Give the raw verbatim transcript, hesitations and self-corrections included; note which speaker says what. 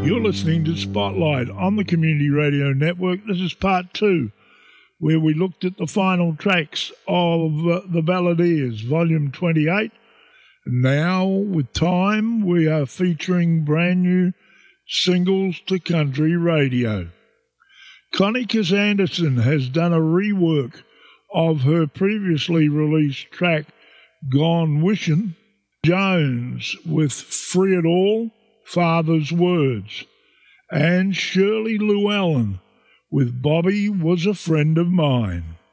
Speaker 1: You're listening to Spotlight on the Community Radio Network. This is part two, where we looked at the final tracks of uh, The Balladeers, Volume twenty-eight. Now, with time, we are featuring brand new singles to country radio. Connie Anderson has done a rework of her previously released track, Gone Wishin'. Jones with Free It All, Father's Words, and Shirley Llewellyn with Bobby Was a Friend of Mine.